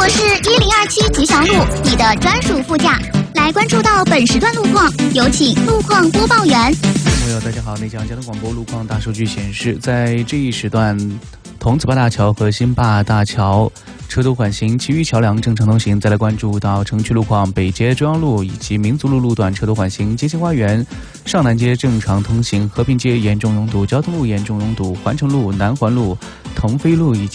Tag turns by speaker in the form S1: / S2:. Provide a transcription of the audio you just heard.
S1: 我是1027吉祥路，你的专属副驾。来关注到本时段路况，有请路况播报员。
S2: 朋友，大家好，内江交通广播路况大数据显示，在这一时段，桐梓坝大桥和新坝大桥车都缓行，其余桥梁正常通行。再来关注到城区路况，北街中央路以及民族路路段车都缓行，街心花园、上南街正常通行，和平街严重拥堵，交通路严重拥堵，环城路、南环路、腾飞路以及